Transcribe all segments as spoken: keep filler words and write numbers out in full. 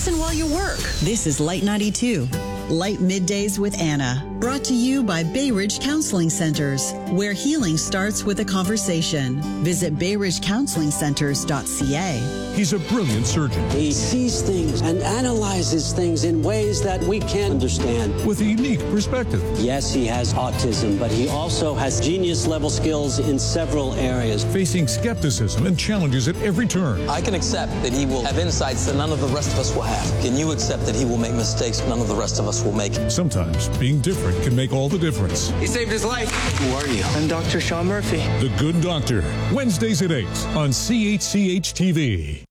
Listen while you work. This is Light ninety-two. Light Middays with Anna, brought to you by Bay Ridge Counseling Centers, where healing starts with a conversation. Visit bay ridge counseling centers dot c a. He's a brilliant surgeon. He sees things and analyzes things in ways that we can't understand. With a unique perspective. Yes, he has autism, but he also has genius-level skills in several areas. Facing skepticism and challenges at every turn. I can accept that he will have insights that none of the rest of us will have. Can you accept that he will make mistakes none of the rest of us will make? Sometimes being different can make all the difference. He saved his life. Who are you? I'm Doctor Sean Murphy. The Good Doctor, Wednesdays at eight on C H C H T V.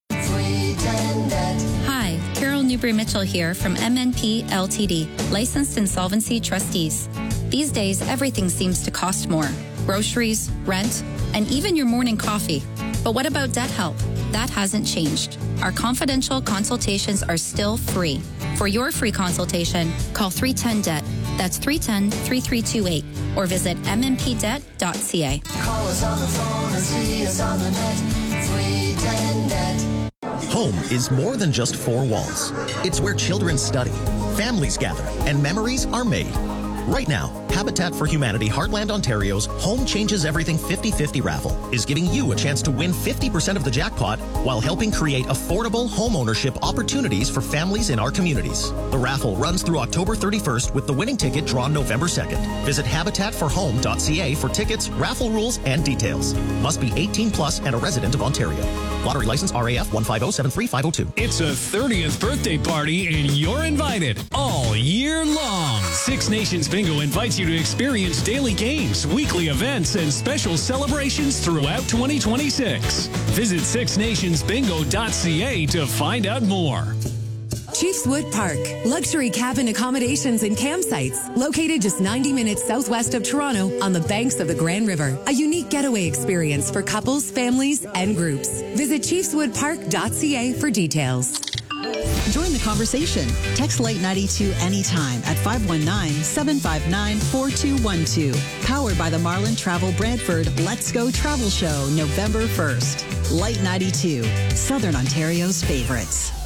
Hi, Carol Newbury-Mitchell here from M N P L T D, Licensed Insolvency Trustees. These days, everything seems to cost more. Groceries, rent, and even your morning coffee. But what about debt help? That hasn't changed. Our confidential consultations are still free. For your free consultation, call three one zero D E B T. That's three one zero, three three two eight or visit m m p debt dot c a. Call us on the phone and see us on the net. three one zero D E B T. Home is more than just four walls. It's where children study, families gather, and memories are made. Right now, Habitat for Humanity Heartland Ontario's Home Changes Everything fifty fifty raffle is giving you a chance to win fifty percent of the jackpot while helping create affordable home ownership opportunities for families in our communities. The raffle runs through October thirty-first with the winning ticket drawn November second. Visit habitat for home dot c a for tickets, raffle rules, and details. Must be eighteen plus and a resident of Ontario. Lottery license R A F one five zero seven three five zero two. It's a thirtieth birthday party and you're invited all year long. Six Nations Bingo invites you to experience daily games, weekly events, and special celebrations throughout twenty twenty-six. Visit six nations bingo dot c a to find out more. Chiefswood Park, luxury cabin accommodations and campsites, located just ninety minutes southwest of Toronto on the banks of the Grand River. A unique getaway experience for couples, families, and groups. Visit chiefswood park dot c a for details. Join the conversation. Text Light ninety-two anytime at five one nine, seven five nine, four two one two. Powered by the Marlin Travel Brantford Let's Go Travel Show, November first. Light ninety-two, Southern Ontario's favorites.